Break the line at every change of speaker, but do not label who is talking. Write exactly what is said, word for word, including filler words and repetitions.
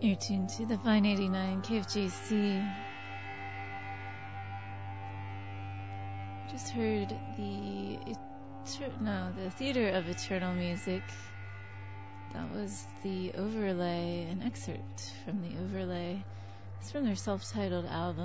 You're tuned to the Fine eighty-nine K F J C. Just heard the Eter- no, the Theater of Eternal Music. That was the Overlay, an excerpt from the Overlay. It's from their self-titled album.